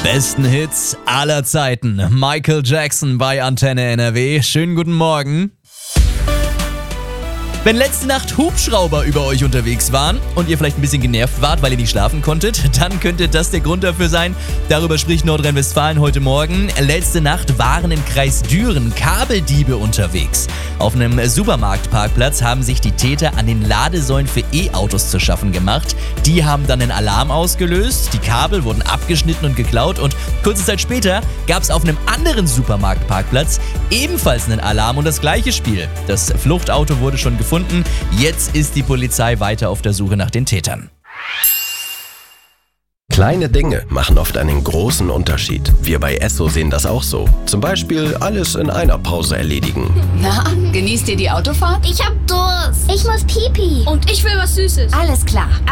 Besten Hits aller Zeiten. Michael Jackson bei Antenne NRW. Schönen guten Morgen. Wenn letzte Nacht Hubschrauber über euch unterwegs waren und ihr vielleicht ein bisschen genervt wart, weil ihr nicht schlafen konntet, dann könnte das der Grund dafür sein. Darüber spricht Nordrhein-Westfalen heute Morgen. Letzte Nacht waren im Kreis Düren Kabeldiebe unterwegs. Auf einem Supermarktparkplatz haben sich die Täter an den Ladesäulen für E-Autos zu schaffen gemacht. Die haben dann einen Alarm ausgelöst, die Kabel wurden abgeschnitten und geklaut und kurze Zeit später gab es auf einem anderen Supermarktparkplatz ebenfalls einen Alarm und das gleiche Spiel. Das Fluchtauto wurde schon gefunden. Jetzt ist die Polizei weiter auf der Suche nach den Tätern. Kleine Dinge machen oft einen großen Unterschied. Wir bei Esso sehen das auch so. Zum Beispiel alles in einer Pause erledigen. Na, genießt ihr die Autofahrt? Ich hab Durst. Ich muss Pipi. Und ich will was Süßes. Alles klar.